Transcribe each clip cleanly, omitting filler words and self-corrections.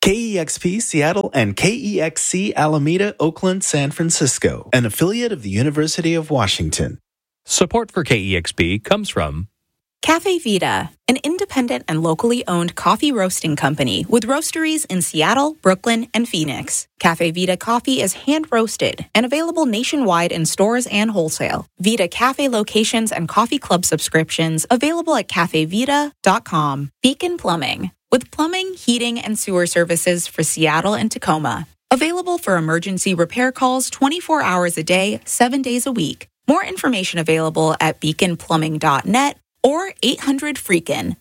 KEXP Seattle and KEXC Alameda, Oakland, San Francisco, an affiliate of the University of Washington. Support for KEXP comes from Cafe Vita, an independent and locally owned coffee roasting company with roasteries in Seattle, Brooklyn, and Phoenix. Cafe Vita coffee is hand-roasted and available nationwide in stores and wholesale. Vita Cafe locations and coffee club subscriptions available at cafevita.com. Beacon Plumbing, with plumbing, heating, and sewer services for Seattle and Tacoma. Available for emergency repair calls 24 hours a day, 7 days a week. More information available at beaconplumbing.net or 800-FREAKIN,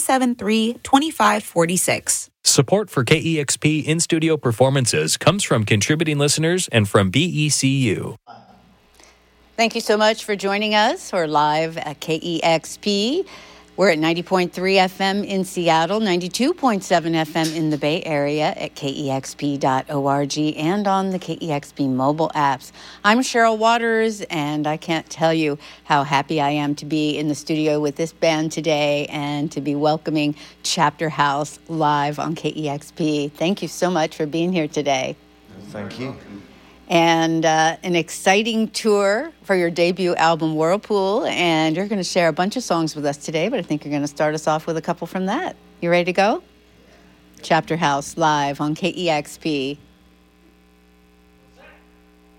373-2546. Support for KEXP in-studio performances comes from contributing listeners and from BECU. Thank you so much for joining us. We're live at KEXP. We're at 90.3 FM in Seattle, 92.7 FM in the Bay Area at KEXP.org and on the KEXP mobile apps. I'm Cheryl Waters, and I can't tell you how happy I am to be in the studio with this band today and to be welcoming Chapter House live on KEXP. Thank you so much for being here today. Thank you. And an exciting tour for your debut album, Whirlpool. And you're going to share a bunch of songs with us today, but I think you're going to start us off with a couple from that. You ready to go? Chapter House live on KEXP.